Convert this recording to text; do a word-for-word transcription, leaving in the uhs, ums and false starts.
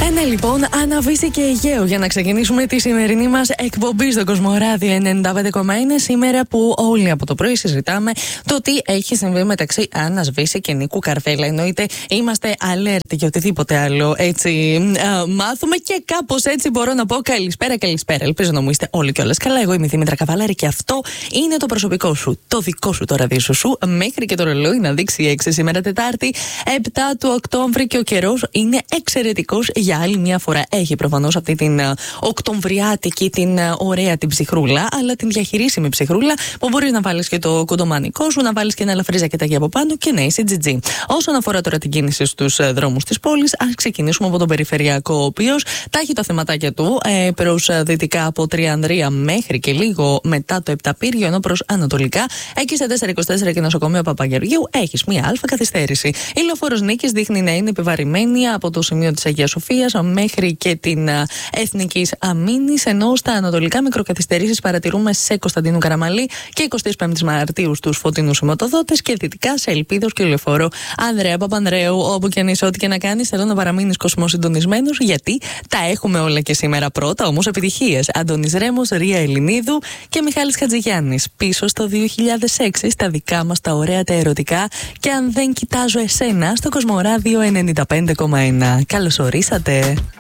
Ένα λοιπόν, αναβήσει και Αιγαίο για να ξεκινήσουμε τη σημερινή μας εκπομπή στο Κοσμοράδιο ενενήντα πέντε κόμμα ένα. Σήμερα που όλοι από το πρωί συζητάμε το τι έχει συμβεί μεταξύ Άννας Βύση και Νίκου Καρβέλα. Εννοείται είμαστε alert για οτιδήποτε άλλο έτσι α, μάθουμε και κάπως έτσι μπορώ να πω καλησπέρα, καλησπέρα. Ελπίζω να μου είστε όλοι κιόλας καλά. Εγώ είμαι η Δήμητρα Καβαλάρη και αυτό είναι το προσωπικό σου, το δικό σου το ραδίσου σου, μέχρι και το ρολόι να δείξει έξι σήμερα Τετάρτη επτά του Οκτώβρη και ο καιρός είναι εξαιρετικός για άλλη μια φορά. Έχει προφανώς αυτή την uh, οκτωβριάτικη, την uh, ωραία την ψυχρούλα, αλλά την διαχειρίσιμη ψυχρούλα που μπορείς να βάλεις και το κουντομάνικό σου, να βάλεις και ένα ελαφρύ ζακετάκι από πάνω και να είσαι τζι τζι. Όσον αφορά τώρα την κίνηση στους uh, δρόμους της πόλης, ας ξεκινήσουμε από τον περιφερειακό, ο οποίος τα έχει τα θεματάκια του ε, προς uh, δυτικά από Τριανδρία μέχρι και λίγο μετά το Επταπύργιο, ενώ προς ανατολικά εκεί στα τετρακόσια είκοσι τέσσερα και νοσοκομείο Παπαγεωργίου έχεις μία αλφα καθυστέρηση. Η λεωφόρος Νίκης δείχνει να είναι επιβαρημένη από το σημείο της Αγίας Σοφίας μέχρι και την Εθνικής Αμήνης, ενώ στα ανατολικά μικροκαθυστερήσεις παρατηρούμε σε Κωνσταντίνου Καραμαλή και εικοστή πέμπτη Μαρτίου στους Φωτεινούς Σηματοδότες και δυτικά σε Ελπίδος και λεωφόρο Ανδρέα Παπανδρέου. Όπου και αν είσαι, ό,τι και να κάνεις, θέλω να παραμείνεις κοσμοσυντονισμένος, γιατί τα έχουμε όλα και σήμερα. Πρώτα όμως επιτυχίες. Αντώνης Ρέμος, Ρία Ελληνίδου και Μιχάλης Χατζηγιάννης. Πίσω στο δύο χιλιάδες έξι, στα δικά μας τα ωραία τα ερωτικά. Και αν δεν κοιτάζω εσένα, στο Κοσμοράδιο ενενήντα πέντε κόμμα ένα. Καλώς ορίσατε.